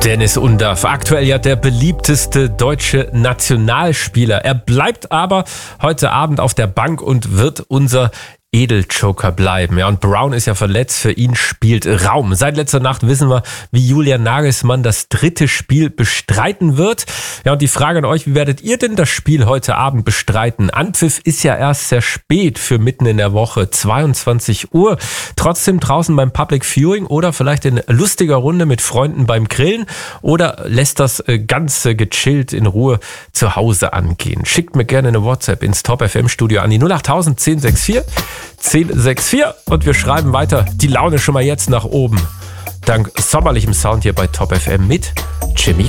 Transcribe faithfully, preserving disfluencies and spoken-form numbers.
Dennis Undaff, aktuell ja der beliebteste deutsche Nationalspieler. Er bleibt aber heute Abend auf der Bank und wird unser Edeljoker bleiben. Ja, und Brown ist ja verletzt, für ihn spielt Raum. Seit letzter Nacht wissen wir, wie Julian Nagelsmann das dritte Spiel bestreiten wird. Ja, und die Frage an euch, wie werdet ihr denn das Spiel heute Abend bestreiten? Anpfiff ist ja erst sehr spät für mitten in der Woche, zweiundzwanzig Uhr. Trotzdem draußen beim Public Viewing oder vielleicht in lustiger Runde mit Freunden beim Grillen oder lässt das Ganze gechillt in Ruhe zu Hause angehen? Schickt mir gerne eine WhatsApp ins Top F M Studio an die null acht null null eins null sechs vier zehn sechs vier und wir schreiben weiter. Die Laune schon mal jetzt nach oben. Dank sommerlichem Sound hier bei Top F M mit Jimmy